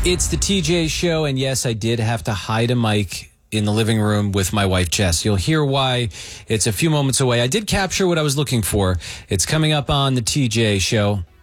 It's the TJ Show, and yes, I did have to hide a mic in the living room with my wife, Jess. You'll hear why. It's a few moments away. I did capture what I was looking for. It's coming up on the TJ Show.